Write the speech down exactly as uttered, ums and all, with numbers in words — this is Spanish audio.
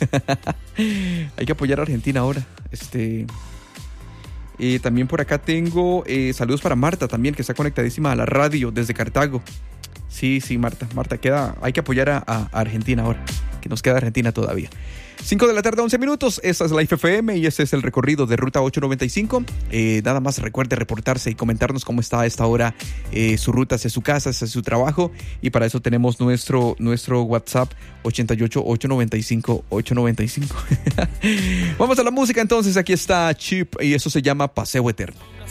Hay que apoyar a Argentina ahora. Este... Eh, también por acá tengo eh, saludos para Marta también, que está conectadísima a la radio desde Cartago. Sí, sí, Marta, Marta, queda, hay que apoyar a, a Argentina ahora, que nos queda Argentina todavía. cinco de la tarde, once minutos, esta es la F M y este es el recorrido de Ruta ochocientos noventa y cinco. Eh, nada más recuerde reportarse y comentarnos cómo está a esta hora eh, su ruta hacia su casa, hacia su trabajo. Y para eso tenemos nuestro, nuestro WhatsApp ochenta y ocho, ochocientos noventa y cinco, ochocientos noventa y cinco. Vamos a la música entonces, aquí está Chip y eso se llama Paseo Eterno.